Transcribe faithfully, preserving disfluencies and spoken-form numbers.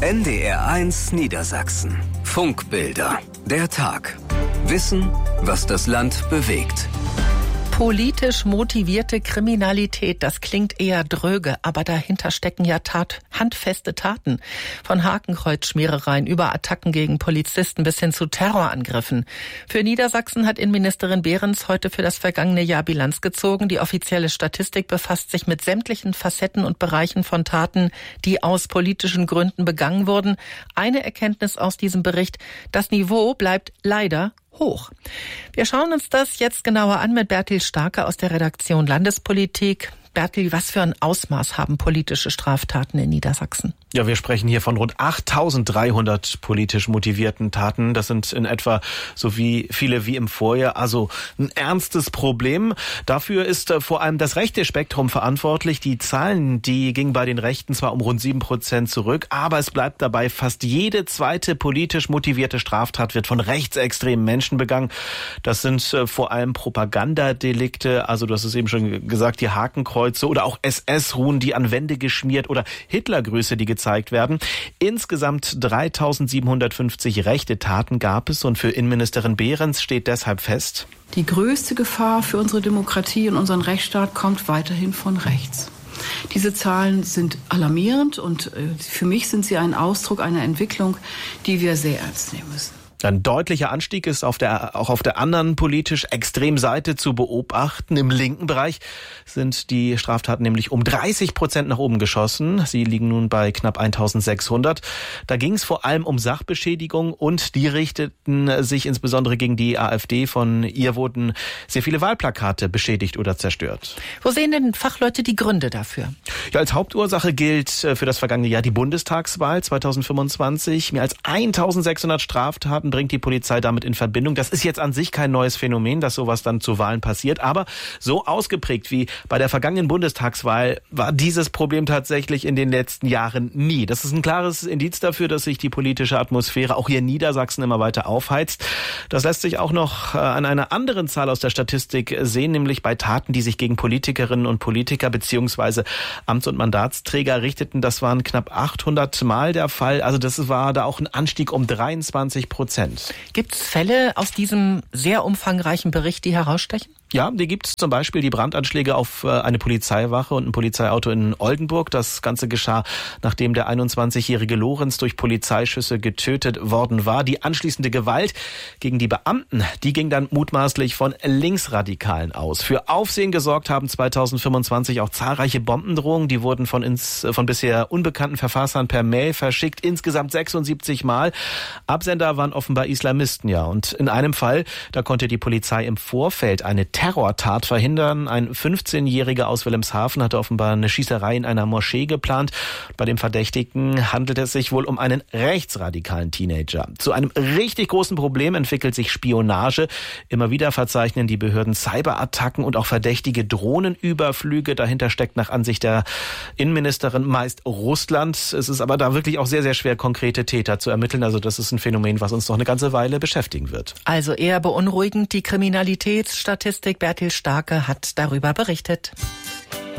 N D R eins Niedersachsen. Funkbilder. Der Tag. Wissen, was das Land bewegt. Politisch motivierte Kriminalität, das klingt eher dröge, aber dahinter stecken ja Tat, handfeste Taten. Von Hakenkreuzschmierereien über Attacken gegen Polizisten bis hin zu Terrorangriffen. Für Niedersachsen hat Innenministerin Behrens heute für das vergangene Jahr Bilanz gezogen. Die offizielle Statistik befasst sich mit sämtlichen Facetten und Bereichen von Taten, die aus politischen Gründen begangen wurden. Eine Erkenntnis aus diesem Bericht: Das Niveau bleibt leider hoch. Wir schauen uns das jetzt genauer an mit Bertil Starke aus der Redaktion Landespolitik. Bertil, was für ein Ausmaß haben politische Straftaten in Niedersachsen? Ja, wir sprechen hier von rund achttausenddreihundert politisch motivierten Taten. Das sind in etwa so wie viele wie im Vorjahr. Also ein ernstes Problem. Dafür ist vor allem das rechte Spektrum verantwortlich. Die Zahlen, die gingen bei den Rechten zwar um rund sieben Prozent zurück, aber es bleibt dabei, fast jede zweite politisch motivierte Straftat wird von rechtsextremen Menschen begangen. Das sind vor allem Propagandadelikte. Also du hast es eben schon gesagt, die Hakenkreuze oder auch S S-Ruhen, die an Wände geschmiert oder Hitlergrüße, die gezeigt werden. Insgesamt dreitausendsiebenhundertfünfzig rechte Taten gab es und für Innenministerin Behrens steht deshalb fest: Die größte Gefahr für unsere Demokratie und unseren Rechtsstaat kommt weiterhin von rechts. Diese Zahlen sind alarmierend und für mich sind sie ein Ausdruck einer Entwicklung, die wir sehr ernst nehmen müssen. Ein deutlicher Anstieg ist auf der, auch auf der anderen politisch extremen Seite zu beobachten. Im linken Bereich sind die Straftaten nämlich um dreißig Prozent nach oben geschossen. Sie liegen nun bei knapp eintausendsechshundert. Da ging es vor allem um Sachbeschädigung und die richteten sich insbesondere gegen die AfD. Von ihr wurden sehr viele Wahlplakate beschädigt oder zerstört. Wo sehen denn Fachleute die Gründe dafür? Ja, als Hauptursache gilt für das vergangene Jahr die Bundestagswahl zweitausendfünfundzwanzig. Mehr als eintausendsechshundert Straftaten bringt die Polizei damit in Verbindung. Das ist jetzt an sich kein neues Phänomen, dass sowas dann zu Wahlen passiert, aber so ausgeprägt wie bei der vergangenen Bundestagswahl war dieses Problem tatsächlich in den letzten Jahren nie. Das ist ein klares Indiz dafür, dass sich die politische Atmosphäre auch hier in Niedersachsen immer weiter aufheizt. Das lässt sich auch noch an einer anderen Zahl aus der Statistik sehen, nämlich bei Taten, die sich gegen Politikerinnen und Politiker bzw. Amts- und Mandatsträger richteten. Das waren knapp achthundert Mal der Fall. Also das war da auch ein Anstieg um dreiundzwanzig Prozent. Gibt es Fälle aus diesem sehr umfangreichen Bericht, die herausstechen? Ja, die gibt es zum Beispiel die Brandanschläge auf eine Polizeiwache und ein Polizeiauto in Oldenburg. Das Ganze geschah, nachdem der einundzwanzigjährige Lorenz durch Polizeischüsse getötet worden war. Die anschließende Gewalt gegen die Beamten, die ging dann mutmaßlich von Linksradikalen aus. Für Aufsehen gesorgt haben zweitausendfünfundzwanzig auch zahlreiche Bombendrohungen. Die wurden von, ins, von bisher unbekannten Verfassern per Mail verschickt. Insgesamt sechsundsiebzig Mal. Absender waren offenbar Islamisten, ja. Und in einem Fall, da konnte die Polizei im Vorfeld eine Terrortat verhindern. Ein fünfzehnjähriger aus Wilhelmshaven hatte offenbar eine Schießerei in einer Moschee geplant. Bei dem Verdächtigen handelt es sich wohl um einen rechtsradikalen Teenager. Zu einem richtig großen Problem entwickelt sich Spionage. Immer wieder verzeichnen die Behörden Cyberattacken und auch verdächtige Drohnenüberflüge. Dahinter steckt nach Ansicht der Innenministerin meist Russland. Es ist aber da wirklich auch sehr, sehr schwer, konkrete Täter zu ermitteln. Also das ist ein Phänomen, was uns noch eine ganze Weile beschäftigen wird. Also eher beunruhigend die Kriminalitätsstatistik. Bertil Starke hat darüber berichtet.